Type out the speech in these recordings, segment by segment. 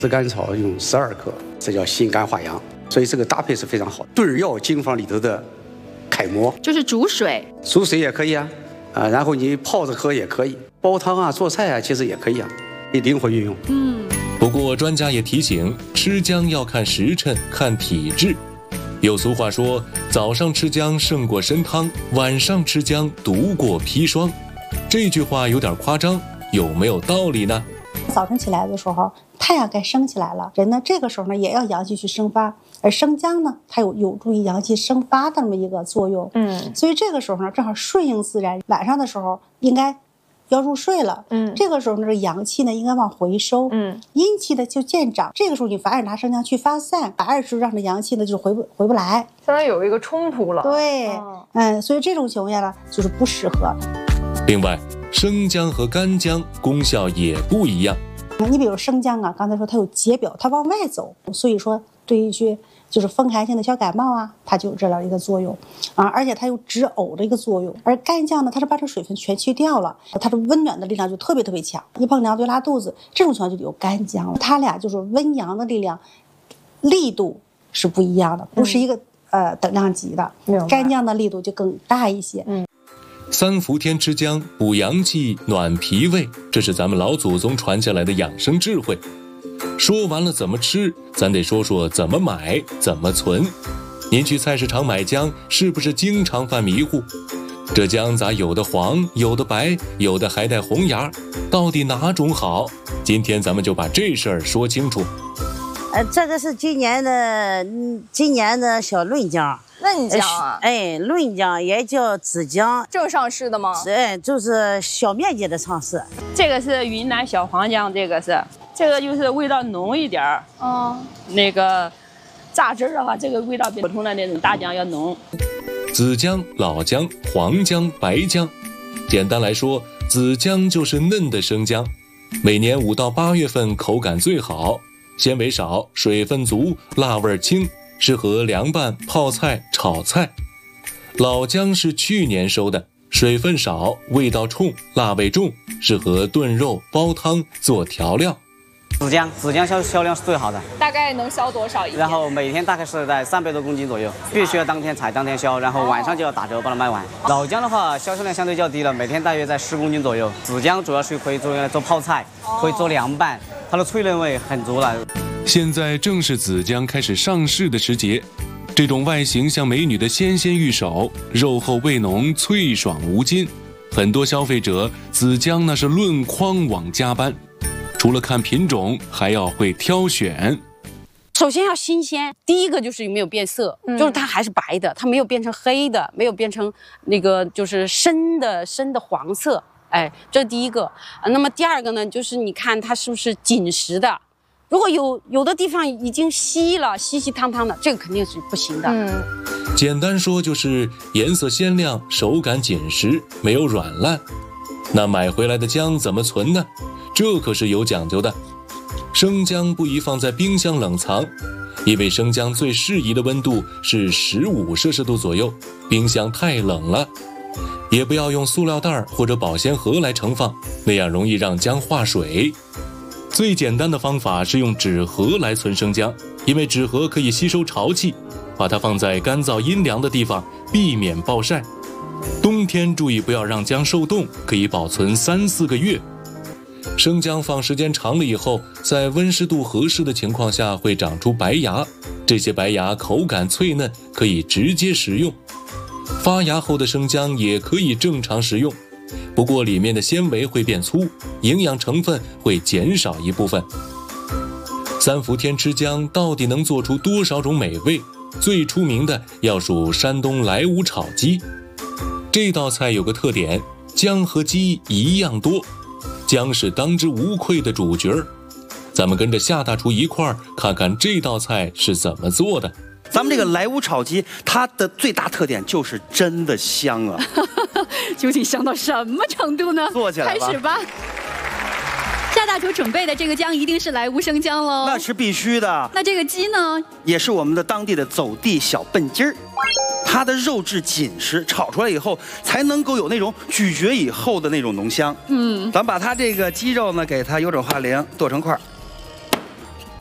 炙甘草用12克，这叫心肝化阳，所以这个搭配是非常好。炖药经方里头的楷模， 就是煮水， 煮水也可以啊，然后你泡着喝也可以，煲汤啊、做菜啊，其实也可以啊，你灵活运用。 不过专家也提醒，吃姜要看时辰、看体质。有俗话说，早上吃姜胜过参汤，晚上吃姜毒过砒霜。这句话有点夸张，有没有道理呢？ 早晨起来的时候，太阳该升起来了，人呢这个时候呢也要阳气去生发，而生姜呢，它有助于阳气生发的这么一个作用。所以这个时候呢，正好顺应自然，晚上的时候应该要入睡了。这个时候呢，这阳气呢应该往回收，阴气呢就见长。这个时候你反而拿生姜去发散，反而是让这阳气呢就回不来， 相当于有一个冲突了。 对，所以这种情况下呢，就是不适合。 另外，生姜和干姜功效也不一样。 你比如生姜啊，刚才说它有解表，它往外走，所以说对于一些就是风寒性的小感冒啊，它就有这样一个作用啊，而且它有止呕的一个作用。而干姜呢，它是把这水分全去掉了，它的温暖的力量就特别强，一碰凉就拉肚子，这种情况就有干姜了。它俩就是温阳的力量，力度是不一样的，不是一个等量级的。干姜的力度就更大一些。 三伏天吃姜，补阳气、暖脾胃，这是咱们老祖宗传下来的养生智慧。说完了怎么吃，咱得说说怎么买、怎么存。您去菜市场买姜，是不是经常犯迷糊？这姜咋有的黄，有的白，有的还带红芽，到底哪种好？今天咱们就把这事儿说清楚。 这个是今年的小嫩姜。 嫩姜啊， 嫩姜也叫紫姜， 正上市的吗？ 就是小面积的上市。 这个是云南小黄姜，这个就是味道浓一点儿。那个榨汁儿的话，这个味道比普通的那种大姜要浓。 紫姜、老姜、黄姜、白姜，简单来说，紫姜就是嫩的生姜，每年5到8月份口感最好，纤维少，水分足，辣味轻。适合凉拌、泡菜、炒菜。老姜是去年收的，水分少，味道冲，辣味重，适合炖肉、煲汤、做调料。 紫姜销量是最好的， 大概能销多少一天？ 然后每天大概是在300多公斤左右，必须要当天采当天销，然后晚上就要打折把它卖完。老姜的话销售量相对较低了，每天大约在10公斤左右。紫姜主要是可以用来做泡菜，可以做凉拌，它的脆嫩味很足了。 现在正是紫姜开始上市的时节，这种外形像美女的纤纤玉手，肉厚味浓，脆爽无筋。很多消费者紫姜那是论筐往加搬，除了看品种，还要会挑选。 首先要新鲜，第一个就是有没有变色，就是它还是白的，它没有变成黑的，没有变成那个就是深的黄色，这是第一个。那么第二个呢，就是你看它是不是紧实的。如果有的地方已经稀了，稀汤的，这个肯定是不行的。 简单说就是颜色鲜亮，手感紧实，没有软烂。那买回来的姜怎么存呢？这可是有讲究的。生姜不宜放在冰箱冷藏，因为生姜最适宜的温度是15摄氏度左右，冰箱太冷了。也不要用塑料袋或者保鲜盒来盛放，那样容易让姜化水。最简单的方法是用纸盒来存生姜，因为纸盒可以吸收潮气，把它放在干燥阴凉的地方，避免暴晒。冬天注意不要让姜受冻，可以保存3、4个月。生姜放时间长了以后，在温湿度合适的情况下会长出白芽，这些白芽口感脆嫩，可以直接食用。发芽后的生姜也可以正常食用，不过里面的纤维会变粗，营养成分会减少一部分。三伏天吃姜到底能做出多少种美味？最出名的要数山东莱芜炒鸡。这道菜有个特点，姜和鸡一样多，姜是当之无愧的主角。咱们跟着夏大厨一块儿看看这道菜是怎么做的。 咱们这个莱芜炒鸡，它的最大特点就是真的香啊！ 究竟香到什么程度呢？ 做起来吧， 开始吧。夏大厨准备的这个姜一定是莱芜生姜喽， 那是必须的。 那这个鸡呢， 也是我们的当地的走地小笨鸡儿，它的肉质紧实，炒出来以后才能够有那种咀嚼以后的那种浓香。咱把它这个鸡肉呢，给它油整化零，剁成块儿。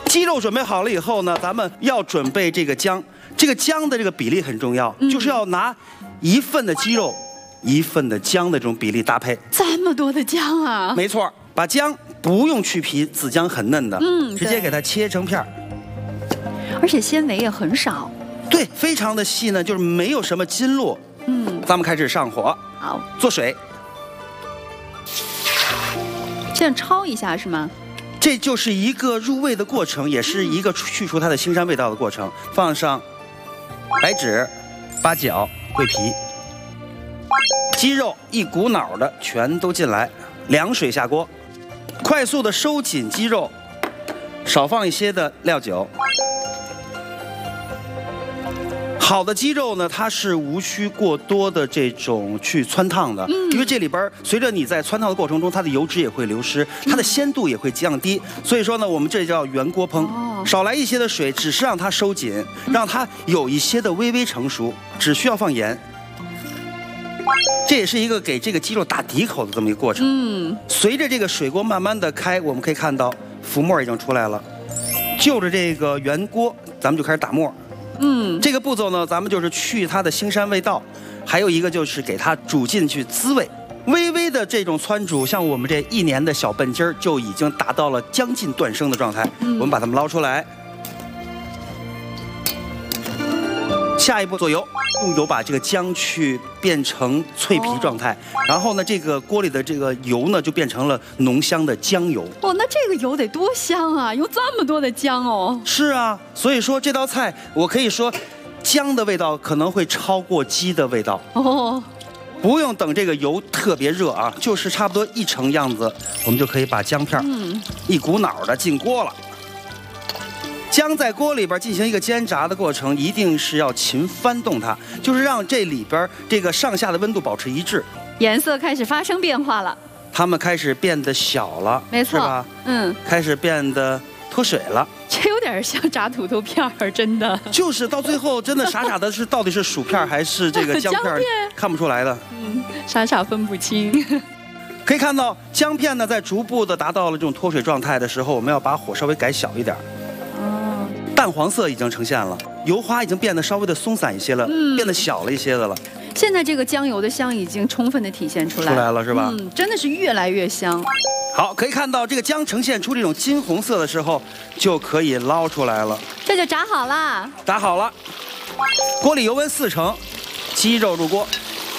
鸡肉准备好了以后呢，咱们要准备这个姜。这个姜的这个比例很重要，就是要拿1份的鸡肉，1份的姜的这种比例搭配。 这么多的姜啊！ 没错，把姜不用去皮，紫姜很嫩的，直接给它切成片儿， 而且纤维也很少。 对，非常的细呢，就是没有什么筋络。咱们开始上火， 好， 做水。 这样焯一下是吗？ 这就是一个入味的过程，也是一个去除它的腥膻味道的过程。放上白芷、八角、桂皮，鸡肉一股脑的全都进来，凉水下锅，快速的收紧鸡肉，少放一些的料酒。好的鸡肉呢，它是无需过多的这种去汆烫的，因为这里边随着你在汆烫的过程中，它的油脂也会流失，它的鲜度也会降低。所以说呢，我们这叫原锅烹，少来一些的水，只是让它收紧，让它有一些的微微成熟，只需要放盐。这也是一个给这个鸡肉打底口的这么一个过程。随着这个水锅慢慢的开，我们可以看到浮沫已经出来了，就着这个原锅，咱们就开始打沫。这个步骤呢，咱们就是去它的腥膻味道，还有一个就是给它煮进去滋味。微微的这种汆煮，像我们这1年的小笨鸡儿就已经达到了将近断生的状态。我们把它们捞出来，下一步做油，用油把这个姜去变成脆皮状态，然后呢，这个锅里的这个油呢就变成了浓香的姜油。 那这个油得多香啊！用这么多的姜哦。 是啊，所以说这道菜我可以说，姜的味道可能会超过鸡的味道。不用等这个油特别热啊，就是差不多1成样子，我们就可以把姜片一股脑的进锅了。姜在锅里边进行一个煎炸的过程，一定是要勤翻动它，就是让这里边这个上下的温度保持一致。 颜色开始发生变化了， 它们开始变得小了， 没错， 是吧？开始变得脱水了。 这有点像炸土豆片儿，真的。 就是到最后真的傻傻的是到底是薯片还是这个姜片，看不出来的。 傻傻分不清。 可以看到姜片呢，在逐步的达到了这种脱水状态的时候，我们要把火稍微改小一点。淡黄色已经呈现了，油花已经变得稍微的松散一些了，变得小了一些的了。 现在这个姜油的香已经充分的体现出来了，是吧？ 真的是越来越香。 好，可以看到这个姜呈现出这种金红色的时候，就可以捞出来了。 这就炸好啦， 炸好了。锅里油温4成，鸡肉入锅，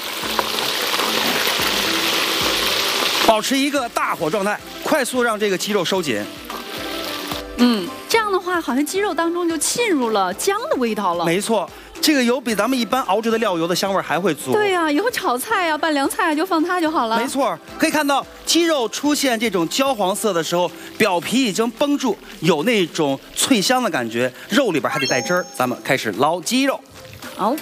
保持一个大火状态，快速让这个鸡肉收紧。 这样的话，好像鸡肉当中就沁入了姜的味道了。 没错，这个油比咱们一般熬制的料油的香味还会足。 对呀，以后炒菜呀、拌凉菜就放它就好了。 没错，可以看到鸡肉出现这种焦黄色的时候，表皮已经绷住，有那种脆香的感觉，肉里边还得带汁儿。咱们开始捞鸡肉。 好。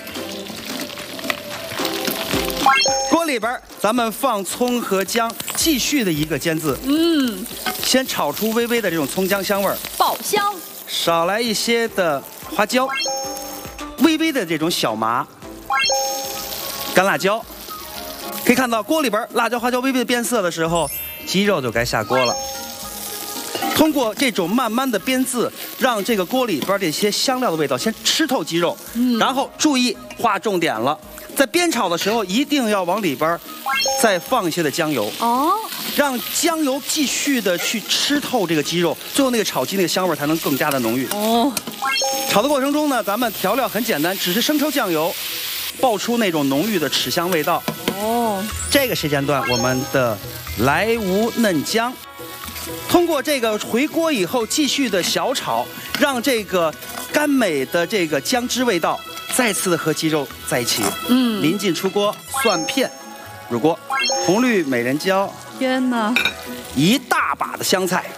锅里边咱们放葱和姜，继续的一个煎渍。先炒出微微的这种葱姜香味儿， 爆香。 少来一些的花椒，微微的这种小麻，干辣椒。可以看到锅里边辣椒、花椒微微的变色的时候，鸡肉就该下锅了。通过这种慢慢的煸渍，让这个锅里边这些香料的味道先吃透鸡肉，然后注意划重点了。在煸炒的时候，一定要往里边再放一些的姜油让姜油继续的去吃透这个鸡肉，最后那个炒鸡那个香味才能更加的浓郁。炒的过程中呢，咱们调料很简单，只是生抽、酱油，爆出那种浓郁的豉香味道。这个时间段，我们的莱芜嫩姜，通过这个回锅以后，继续的小炒，让这个甘美的这个姜汁味道再次的和鸡肉在一起。临近出锅，蒜片入锅，红绿美人椒， 天哪， 一大把的香菜，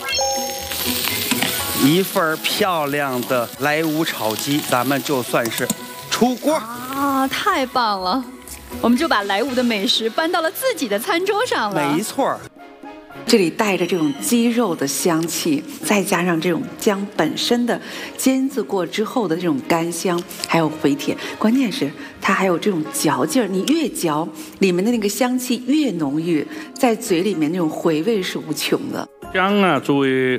一份漂亮的莱芜炒鸡，咱们就算是出锅啊！太棒了，我们就把莱芜的美食搬到了自己的餐桌上了。 没错。 这里带着这种鸡肉的香气，再加上这种姜本身的煎渍过之后的这种干香，还有回甜，关键是它还有这种嚼劲儿。你越嚼，里面的那个香气越浓郁，在嘴里面那种回味是无穷的。 姜啊，作为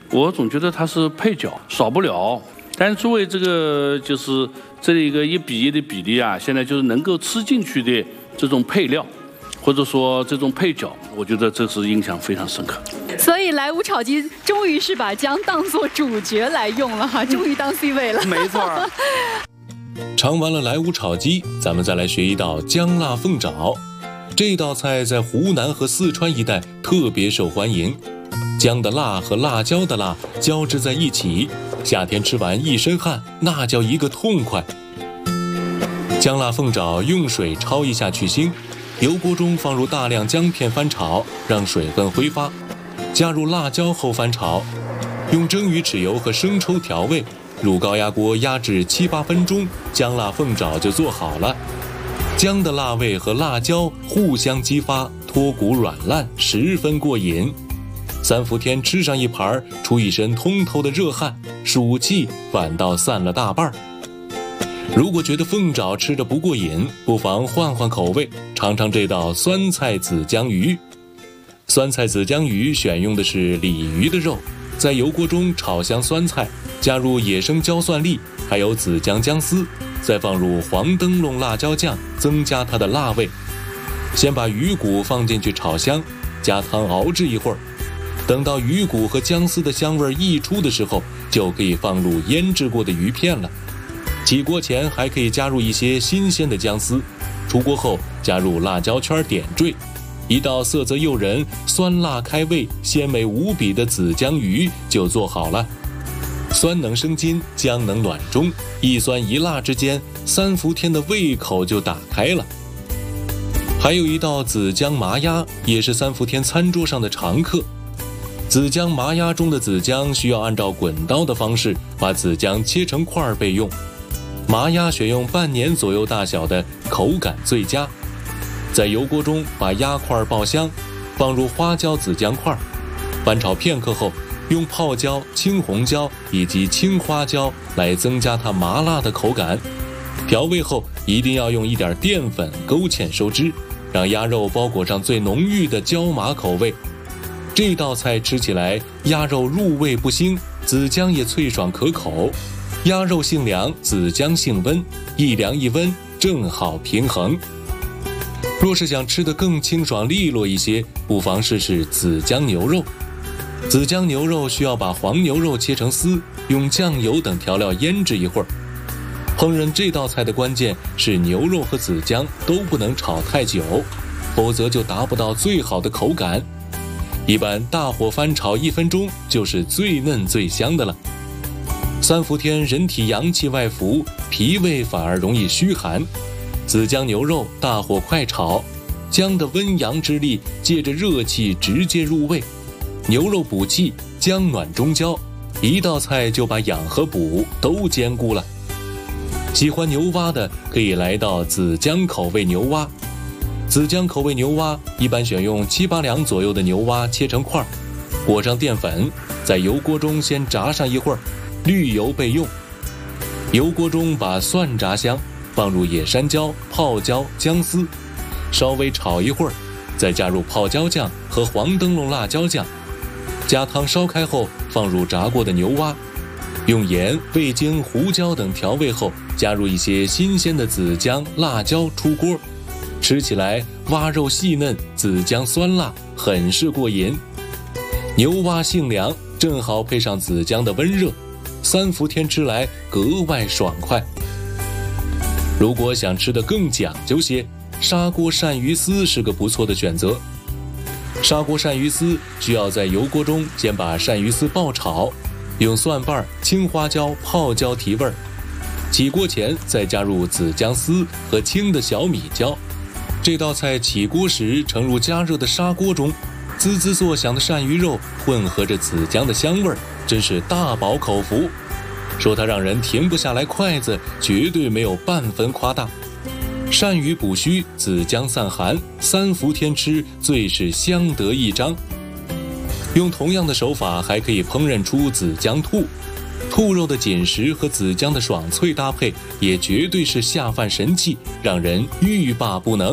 我总觉得它是配角，少不了。但是作为这个就是这一个1比1的比例啊，现在就是能够吃进去的这种配料，或者说这种配角，我觉得这是印象非常深刻。 所以莱芜炒鸡终于是把姜当作主角来用了哈，终于当 C 位了。 没错。 尝完了莱芜炒鸡，咱们再来学一道姜辣凤爪。这道菜在湖南和四川一带特别受欢迎，姜的辣和辣椒的辣交织在一起，夏天吃完一身汗，那叫一个痛快。姜辣凤爪用水焯一下去腥，油锅中放入大量姜片翻炒，让水分挥发，加入辣椒后翻炒，用蒸鱼豉油和生抽调味，入高压锅压至7、8分钟，姜辣凤爪就做好了。姜的辣味和辣椒互相激发，脱骨软烂，十分过瘾。3伏天吃上一盘，出一身通透的热汗，暑气反倒散了大半。如果觉得凤爪吃着不过瘾，不妨换换口味，尝尝这道酸菜紫姜鱼。酸菜紫姜鱼选用的是鲤鱼的肉，在油锅中炒香酸菜，加入野生椒蒜粒，还有紫姜姜丝，再放入黄灯笼辣椒酱，增加它的辣味。先把鱼骨放进去炒香，加汤熬制一会儿，等到鱼骨和姜丝的香味溢出的时候，就可以放入腌制过的鱼片了。起锅前还可以加入一些新鲜的姜丝，出锅后加入辣椒圈点缀，一道色泽诱人、酸辣开胃、鲜美无比的紫姜鱼就做好了。酸能生津，姜能暖中，一酸一辣之间，3伏天的胃口就打开了。还有一道紫姜麻鸭，也是3伏天餐桌上的常客。紫姜麻鸭中的紫姜需要按照滚刀的方式把紫姜切成块备用。麻鸭选用半年左右大小的，口感最佳。在油锅中把鸭块爆香，放入花椒紫姜块，翻炒片刻后，用泡椒、青红椒以及青花椒来增加它麻辣的口感。调味后一定要用一点淀粉勾芡收汁，让鸭肉包裹上最浓郁的椒麻口味。这道菜吃起来鸭肉入味不腥，紫姜也脆爽可口。鸭肉性凉，紫姜性温，一凉一温，正好平衡。若是想吃得更清爽利落一些，不妨试试紫姜牛肉。紫姜牛肉需要把黄牛肉切成丝，用酱油等调料腌制一会儿。烹饪这道菜的关键是牛肉和紫姜都不能炒太久，否则就达不到最好的口感。一般大火翻炒1分钟就是最嫩最香的了。3伏天人体阳气外浮，脾胃反而容易虚寒。紫姜牛肉大火快炒，姜的温阳之力借着热气直接入味，牛肉补气，姜暖中焦，一道菜就把养和补都兼顾了。喜欢牛蛙的可以来到紫姜口味牛蛙。紫姜口味牛蛙一般选用7、8两左右的牛蛙切成块，裹上淀粉，在油锅中先炸上一会儿，绿油备用。油锅中把蒜炸香，放入野山椒、泡椒、姜丝，稍微炒一会儿，再加入泡椒酱和黄灯笼辣椒酱。加汤烧开后，放入炸过的牛蛙，用盐、味精、胡椒等调味后，加入一些新鲜的紫姜、辣椒出锅。吃起来蛙肉细嫩，紫姜酸辣，很是过瘾。牛蛙性凉，正好配上紫姜的温热，3伏天吃来格外爽快。如果想吃得更讲究些，砂锅鳝鱼丝是个不错的选择。砂锅鳝鱼丝需要在油锅中先把鳝鱼丝爆炒，用蒜瓣、青花椒、泡椒提味儿。起锅前再加入紫姜丝和青的小米椒。这道菜起锅时盛入加热的砂锅中，滋滋作响的鳝鱼肉混合着紫姜的香味儿，真是大饱口福。说它让人停不下来筷子，绝对没有半分夸大。鳝鱼补虚，紫姜散寒，3伏天吃最是相得益彰。用同样的手法还可以烹饪出紫姜兔，兔肉的紧实和紫姜的爽脆搭配，也绝对是下饭神器，让人欲罢不能。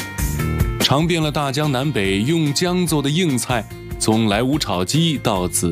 尝遍了大江南北用姜做的硬菜，从莱芜炒鸡到紫